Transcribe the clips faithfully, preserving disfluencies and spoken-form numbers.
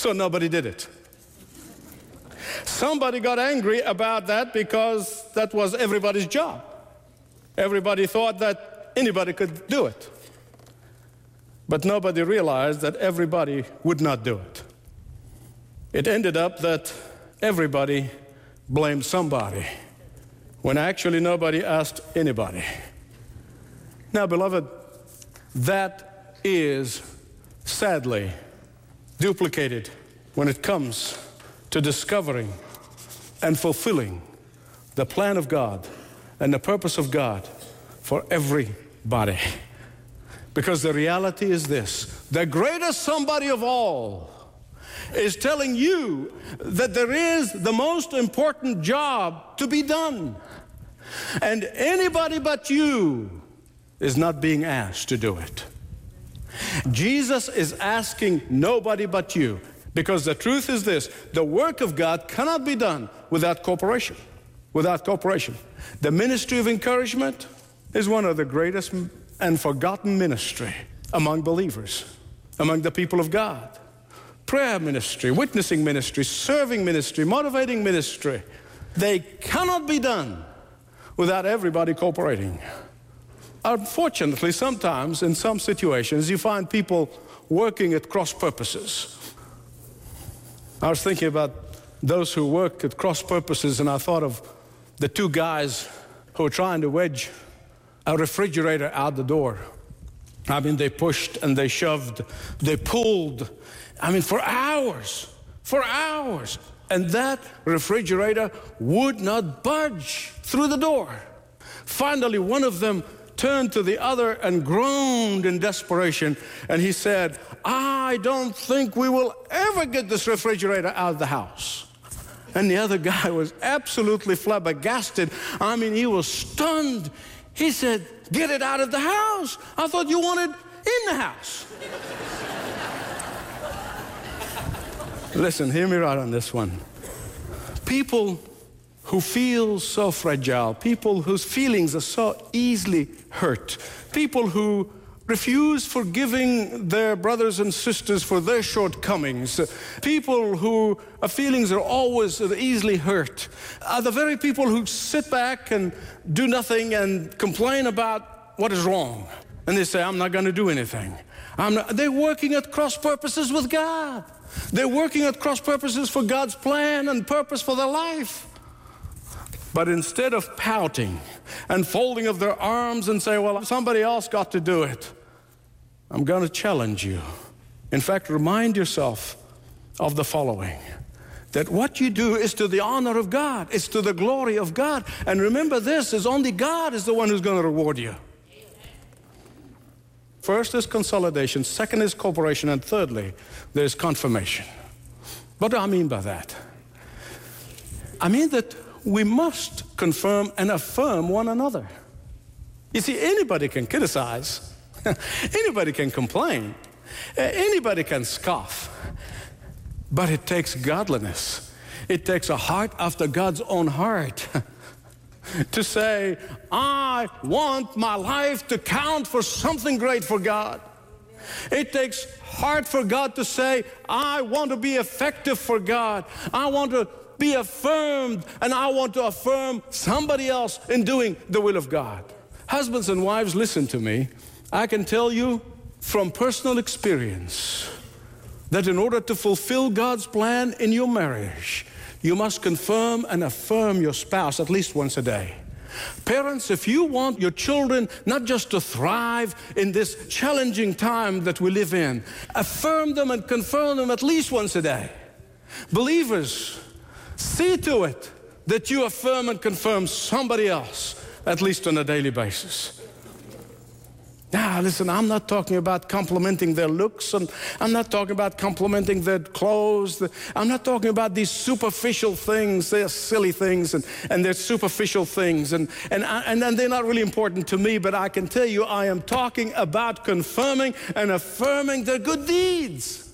so nobody did it. Somebody got angry about that because that was everybody's job. Everybody thought that anybody could do it. But nobody realized that everybody would not do it. It ended up that everybody blamed somebody, when actually nobody asked anybody. Now, beloved, that is sadly duplicated when it comes to discovering and fulfilling the plan of God and the purpose of God for everybody. Because the reality is this: the greatest somebody of all is telling you that there is the most important job to be done. And anybody but you is not being asked to do it. Jesus is asking nobody but you, because the truth is this: the work of God cannot be done without cooperation. Without cooperation. The ministry of encouragement is one of the greatest and forgotten ministry among believers, among the people of God. Prayer ministry, witnessing ministry, serving ministry, motivating ministry, they cannot be done without everybody cooperating. Unfortunately, sometimes in some situations you find people working at cross purposes. I was thinking about those who work at cross purposes, and I thought of the two guys who were trying to wedge a refrigerator out the door. I mean, they pushed and they shoved, they pulled, I mean, for hours, for hours. And that refrigerator would not budge through the door. Finally, one of them turned to the other and groaned in desperation, and he said, "I don't think we will ever get this refrigerator out of the house." And the other guy was absolutely flabbergasted. I mean, he was stunned. He said, "Get it out of the house. I thought you wanted in the house." Listen, hear me right on this one. People who feel so fragile, people whose feelings are so easily hurt, people who refuse forgiving their brothers and sisters for their shortcomings, people whose feelings are always easily hurt, are the very people who sit back and do nothing and complain about what is wrong. And they say, "I'm not going to do anything." I'm not. They're working at cross purposes with God. They're working at cross purposes for God's plan and purpose for their life. But instead of pouting and folding of their arms and say, "Well, somebody else got to do it," I'm going to challenge you. In fact, remind yourself of the following: that what you do is to the honor of God. It's to the glory of God. And remember this, is only God is the one who's going to reward you. First is consolidation, second is cooperation, and thirdly, there's confirmation. What do I mean by that? I mean that we must confirm and affirm one another. You see, anybody can criticize. Anybody can complain. Anybody can scoff. But it takes godliness. It takes a heart after God's own heart to say, "I want my life to count for something great for God." It takes heart for God to say, "I want to be effective for God. I want to be affirmed, and I want to affirm somebody else in doing the will of God." Husbands and wives, listen to me. I can tell you from personal experience that in order to fulfill God's plan in your marriage, you must confirm and affirm your spouse at least once a day. Parents, if you want your children not just to thrive in this challenging time that we live in, affirm them and confirm them at least once a day. Believers, see to it that you affirm and confirm somebody else at least on a daily basis. Now, listen, I'm not talking about complimenting their looks, and I'm not talking about complimenting their clothes. I'm not talking about these superficial things. They're silly things, and, and they're superficial things, and, and, and, and they're not really important to me, but I can tell you I am talking about confirming and affirming their good deeds.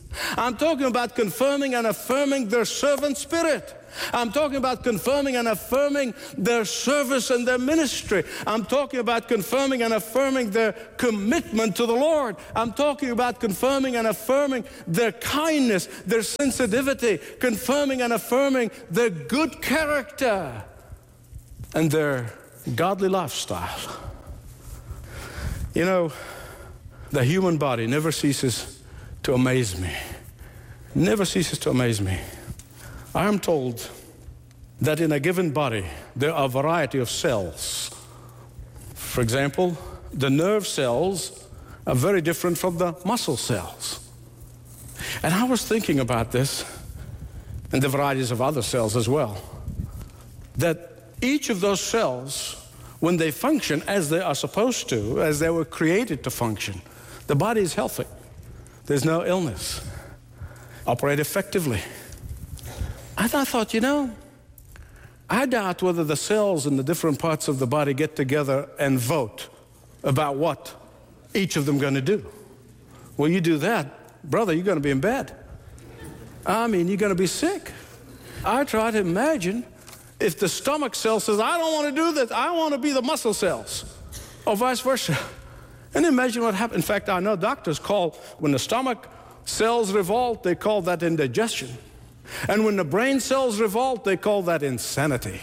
I'm talking about confirming and affirming their servant spirit. I'm talking about confirming and affirming their service and their ministry. I'm talking about confirming and affirming their commitment to the Lord. I'm talking about confirming and affirming their kindness, their sensitivity, confirming and affirming their good character and their godly lifestyle. You know, the human body never ceases to amaze me. Never ceases to amaze me. I am told that in a given body, there are a variety of cells. For example, the nerve cells are very different from the muscle cells. And I was thinking about this, and the varieties of other cells as well, that each of those cells, when they function as they are supposed to, as they were created to function, the body is healthy. There's no illness. Operate effectively. And I thought, you know, I doubt whether the cells in the different parts of the body get together and vote about what each of them are going to do. Well, you do that, brother, you're going to be in bed. I mean, you're going to be sick. I try to imagine if the stomach cell says, I don't want to do this, I want to be the muscle cells, or vice versa. And imagine what happens. In fact, I know doctors call, when the stomach cells revolt, they call that indigestion. And when the brain cells revolt, they call that insanity.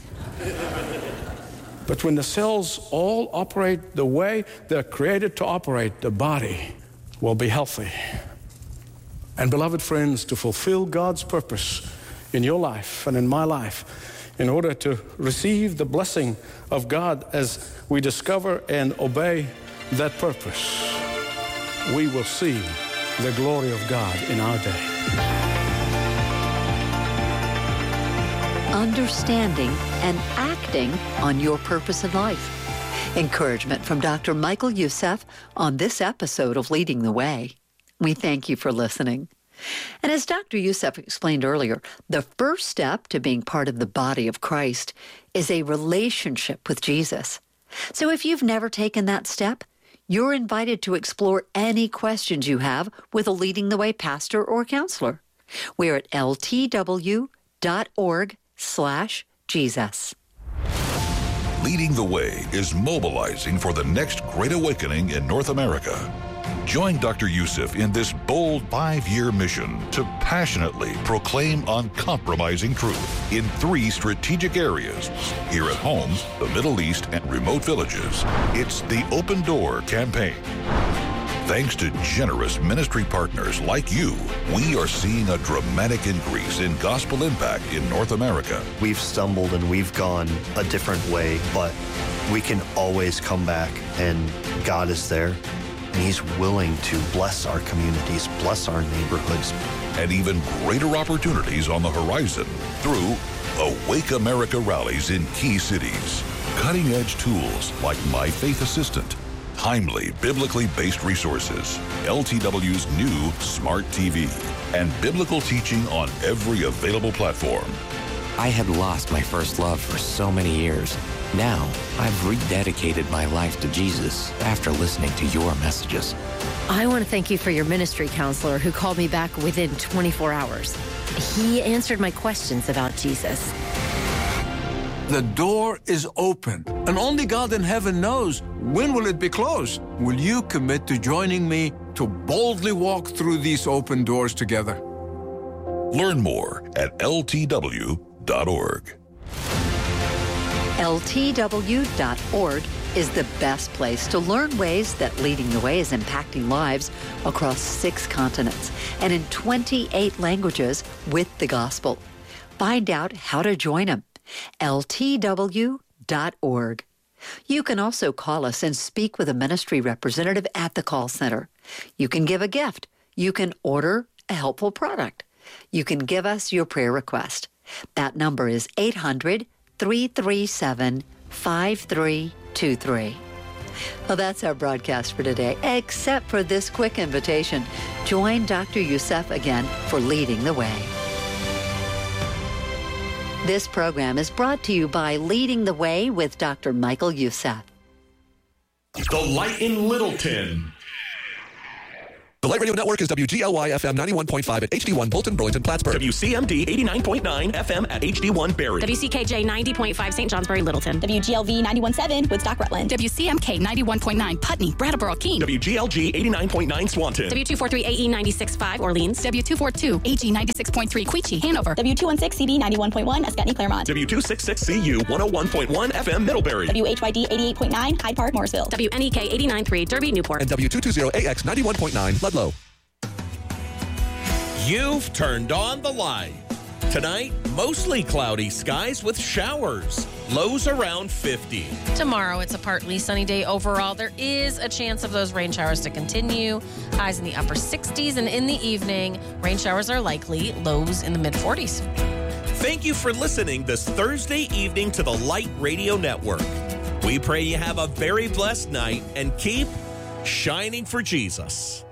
But when the cells all operate the way they're created to operate, the body will be healthy. And beloved friends, to fulfill God's purpose in your life and in my life, in order to receive the blessing of God as we discover and obey that purpose, we will see the glory of God in our day. Understanding and acting on your purpose in life. Encouragement from Doctor Michael Youssef on this episode of Leading the Way. We thank you for listening. And as Doctor Youssef explained earlier, the first step to being part of the body of Christ is a relationship with Jesus. So if you've never taken that step, you're invited to explore any questions you have with a Leading the Way pastor or counselor. We're at L T W dot org slash Jesus. Leading the Way is mobilizing for the next great awakening in North America. Join Doctor Youssef in this bold five-year mission to passionately proclaim uncompromising truth in three strategic areas, here at home, the Middle East, and remote villages. It's the Open Door campaign. Thanks to generous ministry partners like you, we are seeing a dramatic increase in gospel impact in North America. We've stumbled and we've gone a different way, but we can always come back, and God is there, and He's willing to bless our communities, bless our neighborhoods. And even greater opportunities on the horizon through Awake America rallies in key cities, cutting-edge tools like My Faith Assistant, timely, biblically based resources, L T W's new Smart T V, and biblical teaching on every available platform. I had lost my first love for so many years. Now, I've rededicated my life to Jesus after listening to your messages. I want to thank you for your ministry counselor who called me back within twenty-four hours. He answered my questions about Jesus. The door is open, and only God in heaven knows when will it be closed. Will you commit to joining me to boldly walk through these open doors together? Learn more at L T W dot org. L T W dot org is the best place to learn ways that Leading the Way is impacting lives across six continents and in twenty-eight languages with the gospel. Find out how to join them. L T W dot org. You can also call us and speak with a ministry representative at the call center. You can give a gift. You can order a helpful product. You can give us your prayer request. That number is eight hundred, three three seven, five three two three. Well, that's our broadcast for today, except for this quick invitation. Join Doctor Youssef again for Leading the Way. This program is brought to you by Leading the Way with Doctor Michael Youssef. The Light in Littleton. The Light Radio Network is W G L Y F M ninety-one point five at H D one Bolton, Burlington, Plattsburgh. W C M D eighty-nine point nine F M at H D one Barrie. W C K J ninety point five Saint Johnsbury, Littleton. W G L V ninety-one point seven Woodstock, Rutland. W C M K ninety-one point nine Putney, Brattleboro, Keene. W G L G eighty-nine point nine Swanton. W two forty-three A E ninety-six point five Orleans. W two forty-two A G ninety-six point three Queechee, Hanover. W two sixteen C B ninety-one point one Escutney, Claremont. W two sixty-six C U one oh one point one F M Middlebury. W H Y D eighty-eight point nine Hyde Park, Morrisville. W N E K eighty-nine point three Derby, Newport. And W two twenty A X ninety-one point nine Ludlow. You've turned on the light. Tonight, mostly cloudy skies with showers. Lows around fifty. Tomorrow, it's a partly sunny day overall. There is a chance of those rain showers to continue. Highs in the upper sixties, and in the evening, rain showers are likely. Lows in the mid forties. Thank you for listening this Thursday evening to the Light Radio Network. We pray you have a very blessed night and keep shining for Jesus.